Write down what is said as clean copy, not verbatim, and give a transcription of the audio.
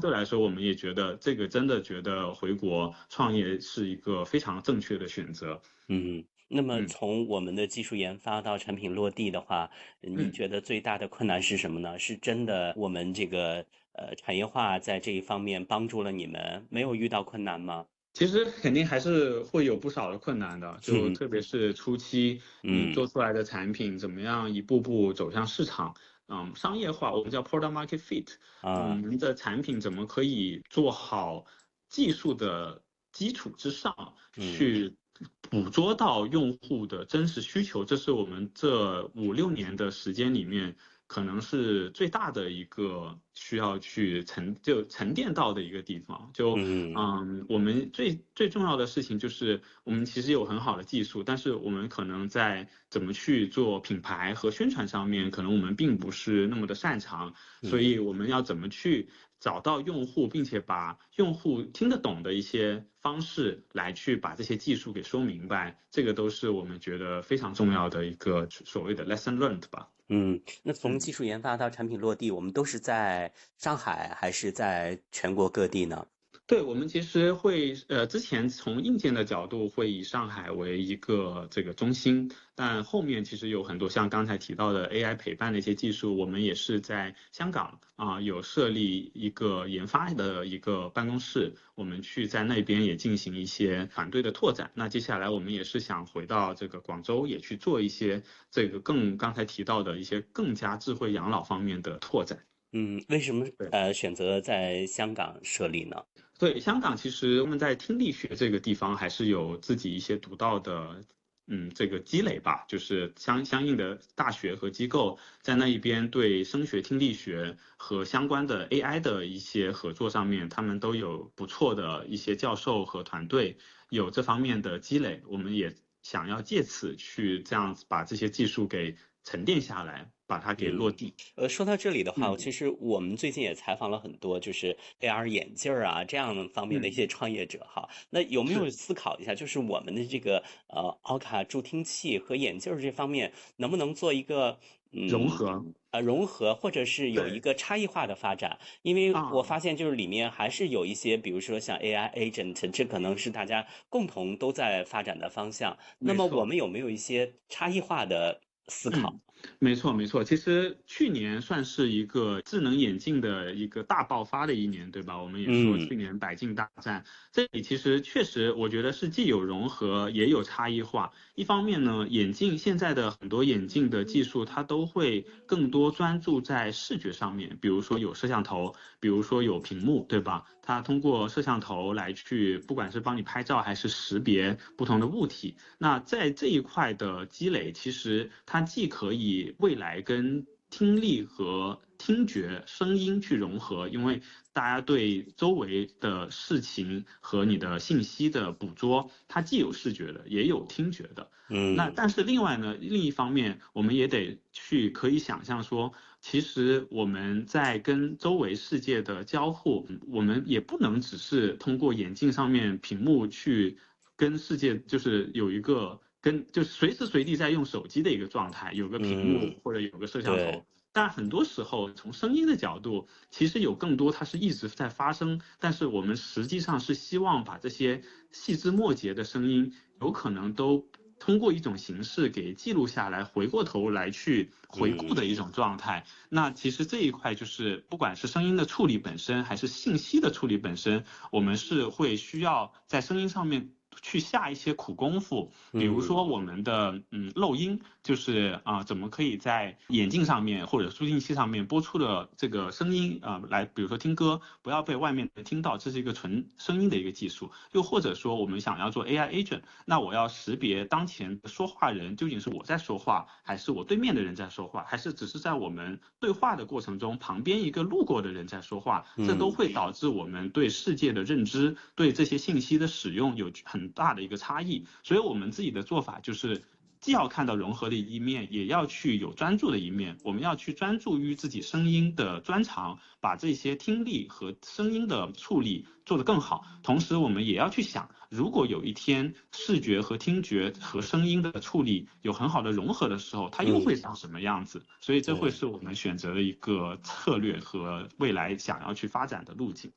对来说，我们也觉得这个真的觉得回国创业是一个非常正确的选择。 那么嗯从我们的技术研发到产品落地的话，你嗯。 觉得最大的困难是什么呢？是真的我们这个产业化在这一方面帮助了你们，没有遇到困难吗？ 其实肯定还是会有不少的困难的，就嗯特别是初期，你嗯做出来的产品怎么样一步步走向市场，商业化，我们叫 product market fit， 啊你的产品怎么可以做好技术的基础之上， 嗯去捕捉到用户的真实需求，这是我们这5、6年的时间里面可能是最大的一个需要去沉淀到的一个地方。 嗯我们最重要的事情就是我们其实有很好的技术，但是我们可能在怎么去做品牌和宣传上面，可能我们并不是那么的擅长，所嗯。 以我们要怎么去找到用户，并且把用户听得懂的一些方式来去把这些技术给说明白，这个都是我们觉得非常重要的一个所谓的 lesson learned 吧。 那从嗯。 技术研发到产品落地，我们都是在上海还是在全国各地呢？ 对，我们其实会，之前从硬件的角度会以上海为一个这个中心，但后面其实有很多像刚才提到的 AI 陪伴的一些技术，我们也是在香港有设立一个研发的一个办公室，我们去在那边也进行一些团队的拓展。那接下来我们也是想回到这个广州，也去做一些这个刚才提到的一些更加智慧养老方面的拓展。 为什么对。 选择在香港设立呢？ 对，香港其实他们在听力学这个地方还是有自己一些独到的，这个积累吧，就是相应的大学和机构在那一边对声学听力学和相关的 AI 的一些合作上面，他们都有不错的一些教授和团队有这方面的积累，我们也想要借此去这样子把这些技术给沉淀下来，把它给落嗯， 地。 说到这里的话， 嗯其实我们最近也采访了很多就是 AR 眼镜儿啊这样方面的一嗯， 些创业者哈。那有没有是思考一下，就是我们的这个奥卡助听器和眼镜儿这方面，能不能做一个嗯融合。 融合，或者是有一对。 个差异化的发展？因为我啊。 发现就是里面还是有一些，比如说像 AI agent，这可能是大家共同都在发展的方向。那么我没错。 们有没有一些差异化的思考？ 嗯，没错没错。其实去年算是一个智能眼镜的一个大爆发的一年，对吧？我们也说嗯。 去年百镜大战，这里其实确实我觉得是既有融合也有差异化。一方面呢，眼镜现在的很多眼镜的技术，它都会更多专注在视觉上面，比如说有摄像头，比如说有屏幕，对吧？它通过摄像头来去，不管是帮你拍照还是识别不同的物体。那在这一块的积累，其实它既可以未来跟听力和听觉、声音去融合，因为大家对周围的事情和你的信息的捕捉，它既有视觉的，也有听觉的。那嗯但是另外呢，另一方面，我们也得去可以想象说，其实我们在跟周围世界的交互，我们也不能只是通过眼镜上面屏幕去跟世界，就是有一个就是随时随地在用手机的一个状态，有个屏幕嗯， 或者有个摄像对， 头。但很多时候，从声音的角度，其实有更多它是一直在发生，但是我们实际上是希望把这些细枝末节的声音，有可能都通过一种形式给记录下来，回过头来去回顾嗯的一种状态。那其实这一块就是不管是声音的处理本身，还是信息的处理本身，我们是会需要在声音上面去下一些苦功夫。比如嗯说我们的漏音，就是怎么可以在眼镜上面或者助听器上面播出的这个声音来，比如说听歌不要被外面的听到，这是一个纯声音的一个技术。又或者说我们想要做 AI agent，那我要识别当前说话人究竟是我在说话，还是我对面的人在说话，还是只是在我们对话的过程中旁边一个路过的人在说话，这都嗯会导致我们对世界的认知，对这些信息的使用有很大的一个差异。所以我们自己的做法就是，既要看到融合的一面，也要去有专注的一面。我们要去专注于自己声音的专长，把这些听力和声音的处理做得更好。同时，我们也要去想，如果有一天视觉和听觉和声音的处理有很好的融合的时候，它又会嗯， 长什么样子？所以这会对。 是我们选择的一个策略和未来想要去发展的路径。